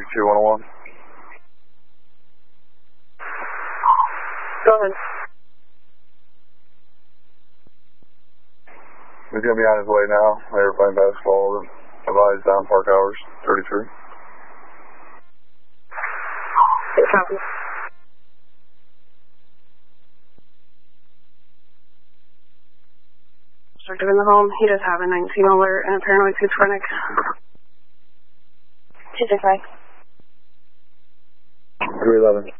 2-101. Go ahead. He's going to be on his way now. They were playing basketball. Advised down park hours, 33. Copy. Instructor in the home. He does have a 19 alert and a paranoid schizophrenic. 265. 311.